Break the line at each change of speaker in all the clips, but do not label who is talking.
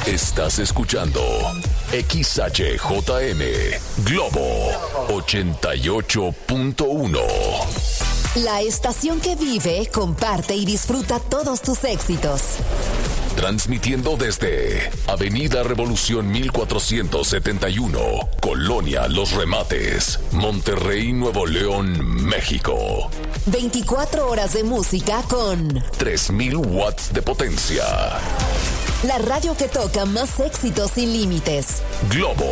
Estás escuchando XHJM Globo 88.1.
La estación que vive, comparte y disfruta todos tus éxitos.
Transmitiendo desde Avenida Revolución 1471, Colonia Los Remates, Monterrey, Nuevo León, México.
24 horas de música con
3000 watts de potencia.
La radio que toca más éxitos sin límites.
Globo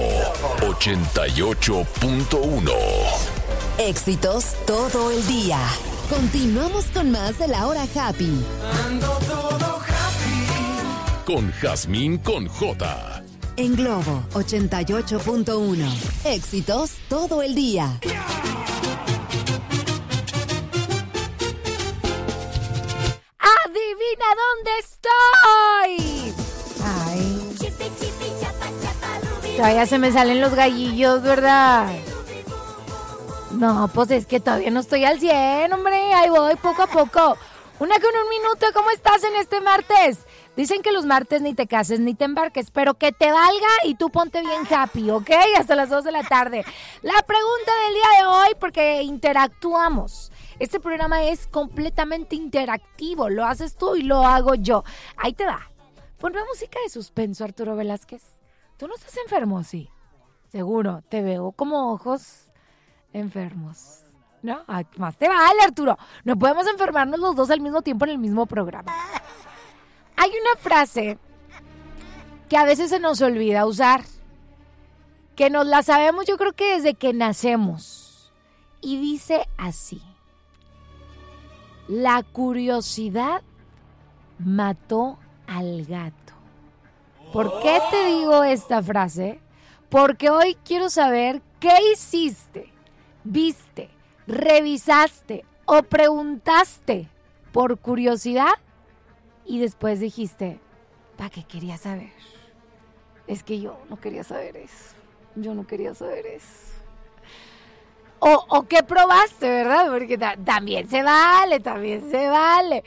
88.1.
Éxitos todo el día. Continuamos con más de La Hora Happy.
Ando todo happy.
Con Jazmín con J.
En Globo 88.1. Éxitos todo el día.
¡Adivina dónde estoy! Ay. Todavía se me salen los gallillos, ¿verdad? No, pues es que todavía no estoy al 100, hombre. Ahí voy, poco a poco. Una con un minuto. ¿Cómo estás en este martes? Dicen que los martes ni te cases ni te embarques, pero que te valga y tú ponte bien happy, ¿ok? Hasta las 2 de la tarde. La pregunta del día de hoy, porque interactuamos. Este programa es completamente interactivo. Lo haces tú y lo hago yo. Ahí te va. Ponme música de suspenso, Arturo Velázquez. ¿Tú no estás enfermo, sí? Seguro, te veo como ojos enfermos. No, más te vale, Arturo. No podemos enfermarnos los dos al mismo tiempo en el mismo programa. Hay una frase que a veces se nos olvida usar, que nos la sabemos yo creo que desde que nacemos. Y dice así: la curiosidad mató al gato. ¿Por qué te digo esta frase? Porque hoy quiero saber qué hiciste, viste, revisaste o preguntaste por curiosidad y después dijiste, ¿para qué quería saber? Es que yo no quería saber eso. Yo no quería saber eso. O qué probaste, ¿verdad? Porque también se vale, también se vale.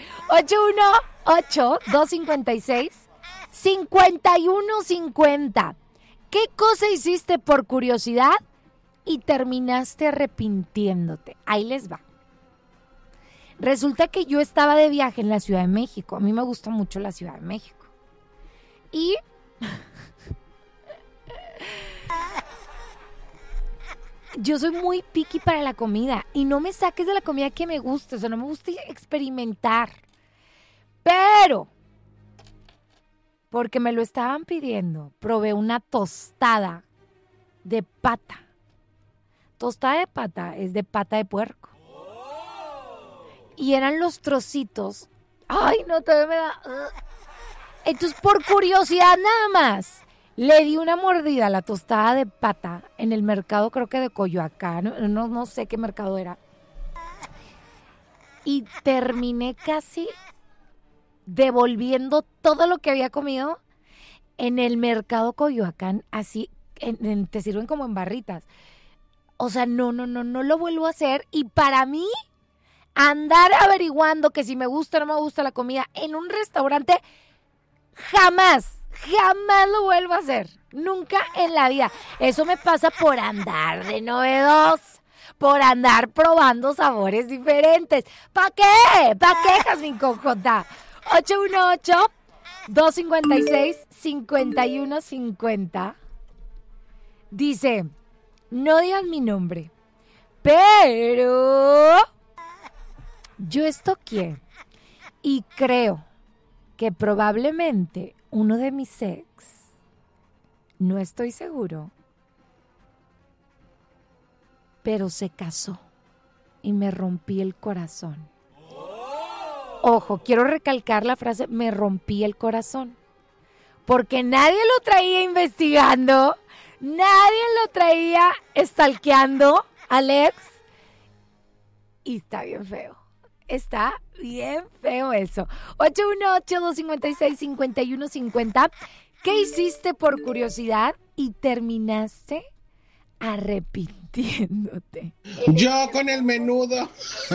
818-256-5150. ¿Qué cosa hiciste por curiosidad y terminaste arrepintiéndote? Ahí les va. Resulta que yo estaba de viaje en la Ciudad de México. A mí me gusta mucho la Ciudad de México. Y yo soy muy picky para la comida. Y no me saques de la comida que me gusta. O sea, no me gusta experimentar. Pero, porque me lo estaban pidiendo, probé una tostada de pata. Tostada de pata es de pata de puerco. Y eran los trocitos. Ay, no, todavía me da. Entonces, por curiosidad nada más, le di una mordida a la tostada de pata en el mercado, creo que de Coyoacán. No sé qué mercado era. Y terminé casi devolviendo todo lo que había comido en el mercado Coyoacán. Así, te sirven como en barritas. O sea, no lo vuelvo a hacer. Y para mí, andar averiguando que si me gusta o no me gusta la comida en un restaurante, jamás lo vuelvo a hacer. Nunca en la vida. Eso me pasa por andar de novedoso, por andar probando sabores diferentes. ¿Para qué? ¿Para qué, Jazmín con J? 818-256-5150. Dice, no digas mi nombre, pero yo estoqueé y creo que probablemente uno de mis ex, no estoy seguro, pero se casó y me rompí el corazón. Ojo, quiero recalcar la frase, me rompí el corazón, porque nadie lo traía investigando, nadie lo traía stalkeando al ex, y está bien feo. Está bien feo eso. 818-256-5150. ¿Qué hiciste por curiosidad y terminaste arrepintiéndote.
Yo con el menudo.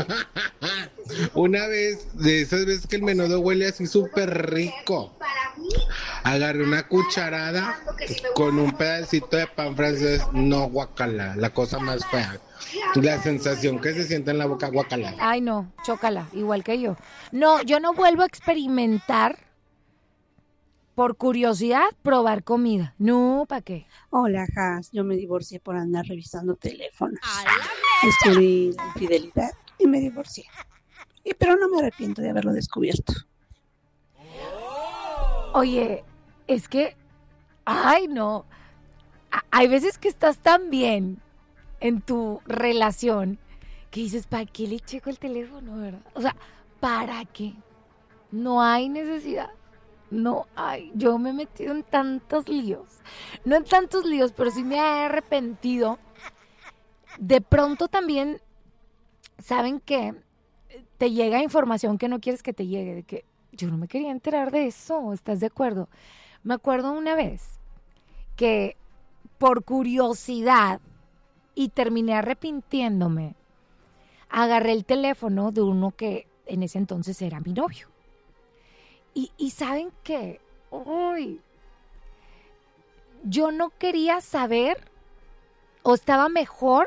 Una vez, de esas veces que el menudo huele así súper rico, agarré una cucharada con un pedacito de pan francés. No, guacala, la cosa más fea. La sensación que se siente en la boca, guacala.
Ay, no, chócala, igual que yo. No, yo no vuelvo a experimentar por curiosidad probar comida. No, ¿para qué?
Hola, Has. Yo me divorcié por andar revisando teléfonos. Descubrí la infidelidad y me divorcié. Pero no me arrepiento de haberlo descubierto.
Oye, es que, ay, no. Hay veces que estás tan bien en tu relación que dices, ¿para qué le checo el teléfono, verdad? O sea, ¿para qué? No hay necesidad. No hay. Yo me he metido en tantos líos. No en tantos líos, pero sí me he arrepentido. De pronto también, ¿saben qué? Te llega información que no quieres que te llegue. De que yo no me quería enterar de eso. ¿Estás de acuerdo? Me acuerdo una vez que por curiosidad y terminé arrepintiéndome, agarré el teléfono de uno que en ese entonces era mi novio. Y ¿saben qué? Uy, yo no quería saber, o estaba mejor,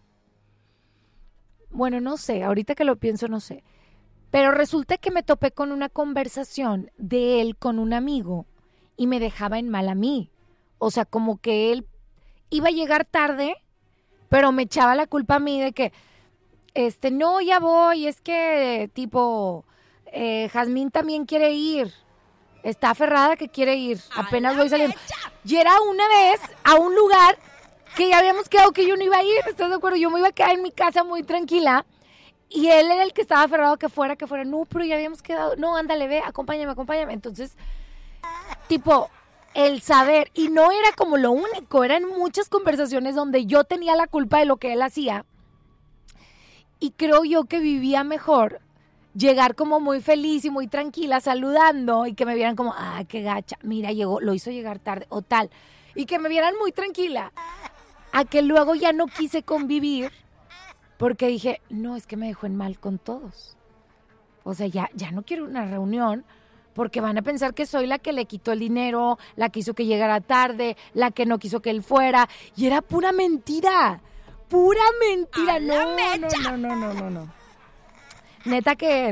bueno, no sé, ahorita que lo pienso no sé, pero resulta que me topé con una conversación de él con un amigo y me dejaba en mal a mí. O sea, como que él iba a llegar tarde, pero me echaba la culpa a mí de que, no, ya voy, es que tipo... Jazmín también quiere ir. Está aferrada que quiere ir. Apenas voy saliendo. Y era una vez a un lugar que ya habíamos quedado que yo no iba a ir. ¿Estás de acuerdo? Yo me iba a quedar en mi casa muy tranquila. Y él era el que estaba aferrado que fuera. No, pero ya habíamos quedado. No, ándale, ve, acompáñame. Entonces, tipo, el saber. Y no era como lo único. Eran muchas conversaciones donde yo tenía la culpa de lo que él hacía. Y creo yo que vivía mejor llegar como muy feliz y muy tranquila saludando y que me vieran como, qué gacha, mira, llegó, lo hizo llegar tarde o tal, y que me vieran muy tranquila, a que luego ya no quise convivir porque dije, no, es que me dejó en mal con todos. O sea, ya no quiero una reunión porque van a pensar que soy la que le quitó el dinero, la que hizo que llegara tarde, la que no quiso que él fuera, y era pura mentira. No. Neta que,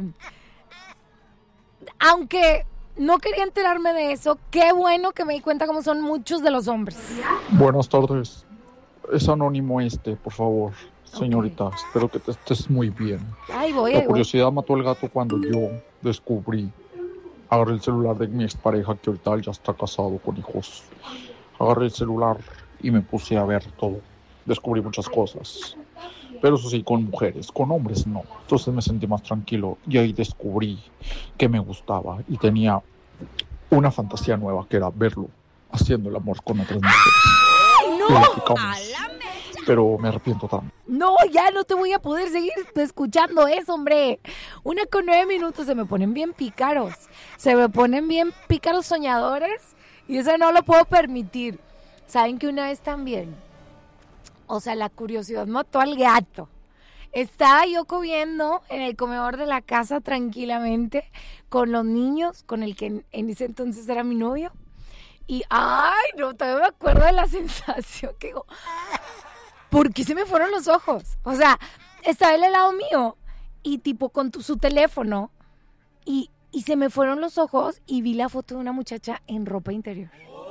aunque no quería enterarme de eso, qué bueno que me di cuenta cómo son muchos de los hombres.
Buenas tardes. Es anónimo por favor, señorita. Okay. Espero que te estés muy bien. La curiosidad mató al gato cuando yo descubrí. Agarré el celular de mi expareja, que ahorita ya está casado con hijos. Agarré el celular y me puse a ver todo. Descubrí muchas cosas. Pero eso sí, con mujeres, con hombres no. Entonces me sentí más tranquilo y ahí descubrí que me gustaba y tenía una fantasía nueva, que era verlo haciendo el amor con otras mujeres.
¡Ay, no!
Pero me arrepiento tanto.
No, ya no te voy a poder seguir escuchando eso, hombre. 1:09 se me ponen bien pícaros. Se me ponen bien pícaros soñadores y eso no lo puedo permitir. ¿Saben que una vez también? O sea, la curiosidad mató al gato. Estaba yo comiendo en el comedor de la casa tranquilamente con los niños, con el que en ese entonces era mi novio. Y, todavía me acuerdo de la sensación que digo, ¿por qué se me fueron los ojos? O sea, estaba él al lado mío y tipo con su teléfono y se me fueron los ojos y vi la foto de una muchacha en ropa interior.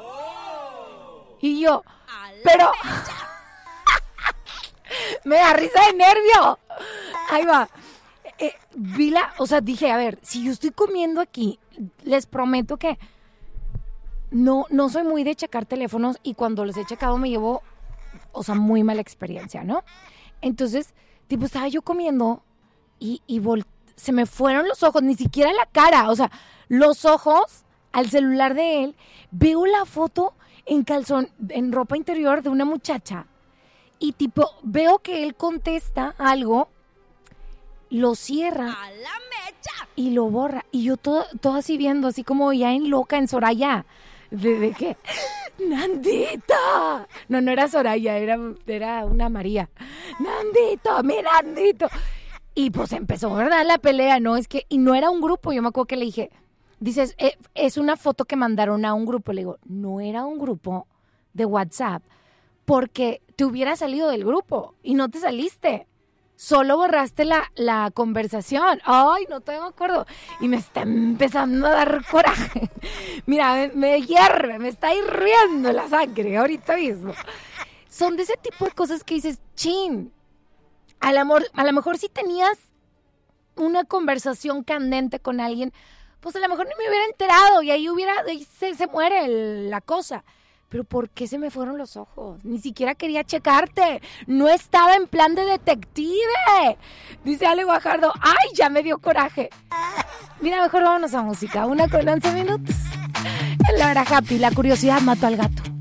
Y yo, pero... me da risa de nervio. Ahí va. Dije, a ver, si yo estoy comiendo aquí, les prometo que no soy muy de checar teléfonos y cuando los he checado me llevo, muy mala experiencia, ¿no? Entonces, tipo, estaba yo comiendo y se me fueron los ojos, ni siquiera la cara, los ojos al celular de él, veo la foto en ropa interior de una muchacha. Y tipo, veo que él contesta algo, lo cierra y lo borra. Y yo todo así viendo, así como ya en loca, en Soraya. ¿De qué? ¡Nandito! No era Soraya, era una María. ¡Nandito, mi Nandito! Y pues empezó, ¿verdad? La pelea, ¿no? Y no era un grupo, yo me acuerdo que le dije, dices, es una foto que mandaron a un grupo. Le digo, no era un grupo de WhatsApp, porque te hubieras salido del grupo y no te saliste. Solo borraste la conversación. Ay, no te me acuerdo. Y me está empezando a dar coraje. Mira, me hierve, me está hirviendo la sangre ahorita mismo. Son de ese tipo de cosas que dices, chin, a lo mejor si tenías una conversación candente con alguien, pues a lo mejor no me hubiera enterado y ahí se muere la cosa. Pero ¿por qué se me fueron los ojos? Ni siquiera quería checarte. No estaba en plan de detective. Dice Ale Guajardo. ¡Ay, ya me dio coraje! Mira, mejor vámonos a música. 1:11 minutos. En la hora happy, la curiosidad mató al gato.